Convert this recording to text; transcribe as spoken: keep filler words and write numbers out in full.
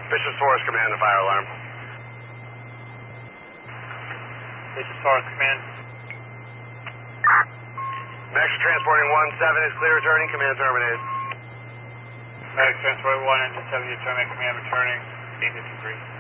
Bishop's Forest Command, the fire alarm. Bishop's Forest Command. Max transporting one seven is clear, returning, command terminated. Max transporting one, engine seven, you terminate, command returning, eight fifty-three.